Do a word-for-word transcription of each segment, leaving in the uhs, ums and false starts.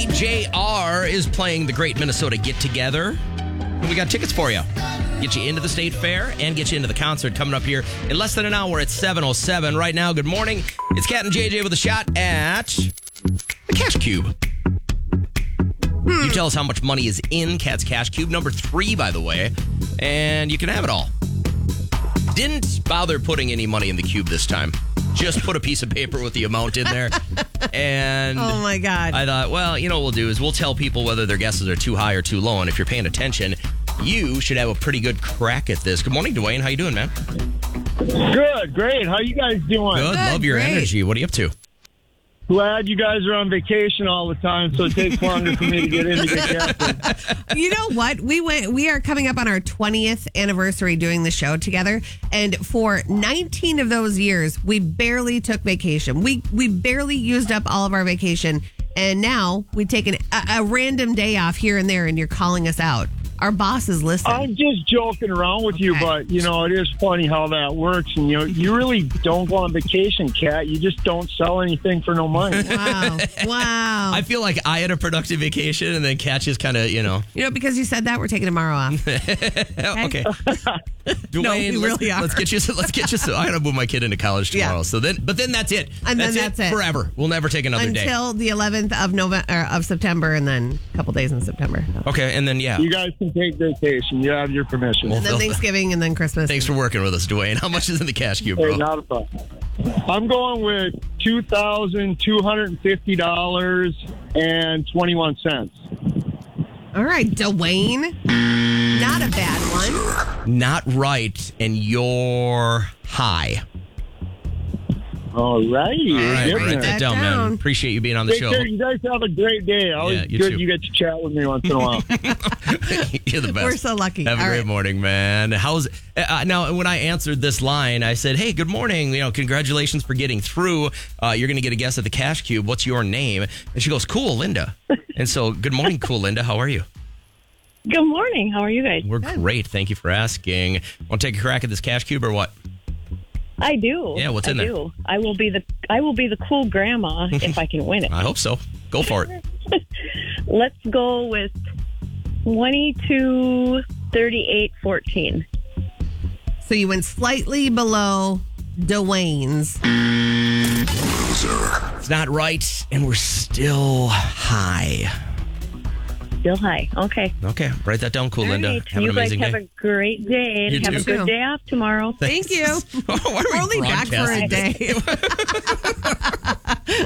J J R is playing the Great Minnesota Get Together. And we got tickets for you. Get you into the State Fair and get you into the concert coming up here in less than an hour at seven oh seven. Right now, good morning. It's Cat and J J with a shot at the Cash Cube. Hmm. You tell us how much money is in Cat's Cash Cube. Number three, by the way. And you can have it all. Didn't bother putting any money in the cube this time. Just put a piece of paper with the amount in there. And oh, my God. I thought, well, you know what we'll do is we'll tell people whether their guesses are too high or too low. And if you're paying attention, you should have a pretty good crack at this. Good morning, Dwayne. How you doing, man? Good, great. How you guys doing? Good. Good, Love your great. energy. What are you up to? Glad you guys are on vacation all the time, so it takes longer for me to get in to get guesses. You know what? We went. We are coming up on our twentieth anniversary doing the show together, and for nineteen of those years, we barely took vacation. We we barely used up all of our vacation, and now we take an, a, a random day off here and there, and you're calling us out. Our bosses listen. I'm just joking around with you, Okay. but, you know, it is funny how that works. And, you know, you really don't go on vacation, Kat. You just don't sell anything for no money. Wow! Wow! I feel like I had a productive vacation and then Cat just kind of, you know. You know, because you said that, we're taking tomorrow off. Okay. Dwayne, No, we let's, really are. let's get you. Let's get you. So I got to move my kid into college tomorrow. Yeah. So then, but then that's it. And then that's that's it. forever. We'll never take another day. Until the eleventh of November of September, and then a couple days in September. Okay, and then yeah. You guys can take vacation. You have your permission. Well, And then Thanksgiving, and then Christmas. Thanks for working with us, Dwayne. How much is in the cash cube, Hey, bro? not a problem. I'm going with two thousand two hundred fifty dollars and twenty-one cents. All right, Dwayne. Not a bad one. Not right, and you're high. All right. All right, Good write man. that down, man. down. Appreciate you being on the Take show. care. You guys have a great day. Always Yeah, you good too. you get to chat with me once in a while. You're the best. We're so lucky. Have a All great right. morning, man. How's uh, now? When I answered this line, I said, "Hey, good morning. You know, congratulations for getting through. Uh, you're going to get a guess at the Cash Cube. What's your name?" And she goes, "Cool, Linda." And so, good morning, cool, Linda. How are you? Good morning. How are you guys? We're great. Thank you for asking. Want to take a crack at this Cash Cube or what? I do. Yeah, what's in I there? Do. I will be the I will be the cool grandma if I can win it. I hope so. Go for it. Let's go with twenty-two, thirty-eight, fourteen. So you went slightly below Dwayne's. It's not right, and we're still high. Still high. Okay. Okay, write that down, cool, All Linda. right. Have you an guys amazing have day. a great day and You have too. a good day off tomorrow. Thank you. Why are we We're only back for a broadcasting? day.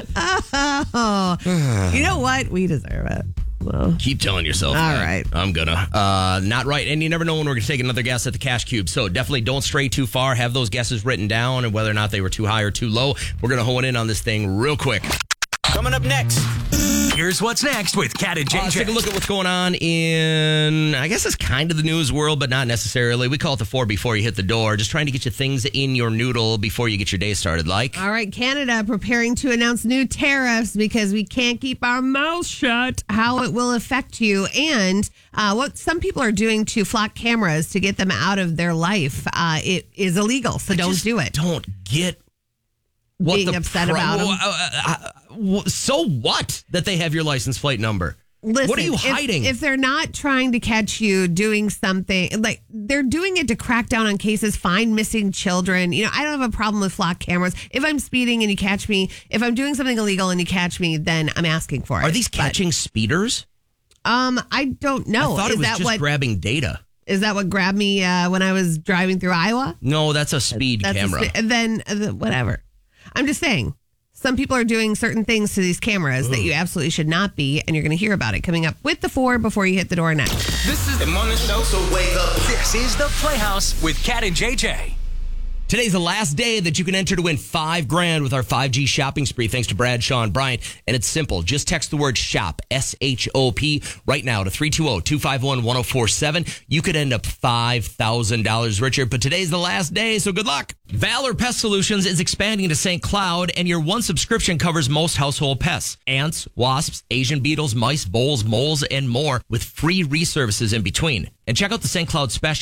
Oh, you know what? We deserve it. Well, Keep telling yourself. All that. right. I'm gonna. Uh, not right. And you never know when we're going to take another guess at the Cash Cube. So definitely don't stray too far. Have those guesses written down and whether or not they were too high or too low. We're going to hone in on this thing real quick. Coming up next, here's what's next with Cat and Uh, J let's J. take a look at what's going on in, I guess it's kind of the news world, but not necessarily. We call it the four before you hit the door. Just trying to get you things in your noodle before you get your day started. Like, all right, Canada preparing to announce new tariffs because we can't keep our mouths shut. How it will affect you, and uh, what some people are doing to flock cameras to get them out of their life. Uh, it is illegal, so I don't just do it. Don't get what Being the upset about 'em. uh, uh, uh, so what that they have your license plate number? Listen, what are you if- hiding? If, they're not trying to catch you doing something, like they're doing it to crack down on cases, find missing children. You know, I don't have a problem with flock cameras. If I'm speeding and you catch me, if I'm doing something illegal and you catch me, then I'm asking for it. Are these But, catching speeders? um, I don't know. I thought is it was that just what grabbing data. is that what grabbed me uh, when I was driving through Iowa? No, that's a speed That's a camera. spe- and then uh, whatever. I'm just saying. Some people are doing certain things to these cameras that you absolutely should not be, and you're going to hear about it coming up with the four before you hit the door next. This is the morning show, so wake up. This is the Playhouse with Cat and J J. Today's the last day that you can enter to win five grand with our five G shopping spree, thanks to Brad, Sean, Bryant. And it's simple. Just text the word SHOP, S H O P, right now to three two zero, two five one, one zero four seven. You could end up five thousand dollars richer, but today's the last day, so good luck. Valor Pest Solutions is expanding to Saint Cloud, and your one subscription covers most household pests. Ants, wasps, Asian beetles, mice, voles, moles, and more, with free reservices in between. And check out the Saint Cloud special.